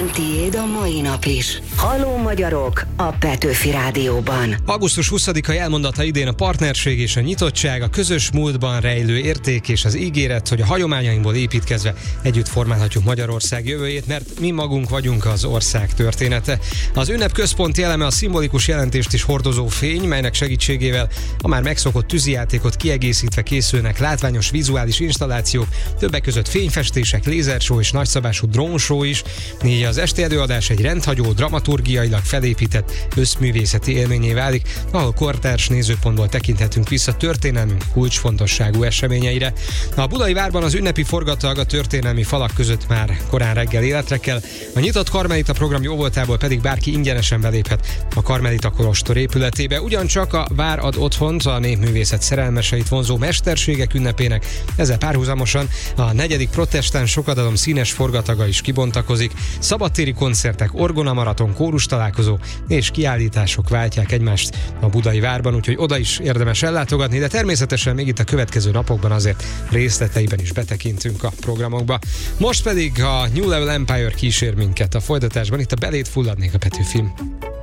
Legyen tiéd a mai nap is. Halló magyarok a Petőfi Rádióban. Augusztus 20-a elmondata idén a partnerség és a nyitottság, a közös múltban rejlő érték és az ígéret, hogy a hagyományainkból építkezve együtt formálhatjuk Magyarország jövőjét, mert mi magunk vagyunk az ország története. Az ünnep központi eleme a szimbolikus jelentést is hordozó fény, melynek segítségével a már megszokott tűzijátékot kiegészítve készülnek látványos vizuális installációk, többek között fényfestések, lézershow és nagyszabású drónshow is. Így az esti előadás egy rendhagyó, dramaturgiailag felépített összművészeti élményé válik, ahol kortárs nézőpontból tekinthetünk vissza történelmünk kulcsfontosságú eseményeire. A Budai Várban az ünnepi forgatag a történelmi falak között már korán reggel életre kell, a nyitott Karmelita program jóvoltából pedig bárki ingyenesen beléphet a Karmelita kolostor épületébe. Ugyancsak a Vár ad otthont a népművészet szerelmeseit vonzó mesterségek ünnepének, ezzel párhuzamosan a 4. protestáns sokadalom színes forgataga is kibontakozik. Szabadtéri koncertek, orgonamaraton, kórustalálkozó és kiállítások váltják egymást a Budai Várban, úgyhogy oda is érdemes ellátogatni, de természetesen még itt a következő napokban azért részleteiben is betekintünk a programokba. Most pedig a New Level Empire kísér minket a folytatásban, itt a Belét fulladnék a Petőfin.